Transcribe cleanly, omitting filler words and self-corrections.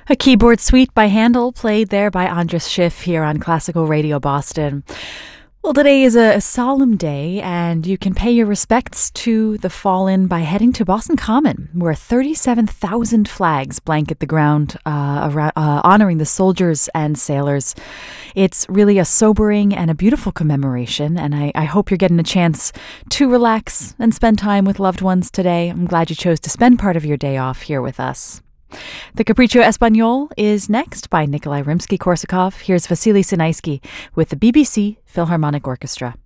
A keyboard suite by Handel, played there by Andras Schiff here on Classical Radio Boston. Well, today is a solemn day, and you can pay your respects to the fallen by heading to Boston Common, where 37,000 flags blanket the ground honoring the soldiers and sailors. It's really a sobering and a beautiful commemoration, and I hope you're getting a chance to relax and spend time with loved ones today. I'm glad you chose to spend part of your day off here with us. The Capriccio Espagnol is next by Nikolai Rimsky-Korsakov. Here's Vasily Sinaisky with the BBC Philharmonic Orchestra.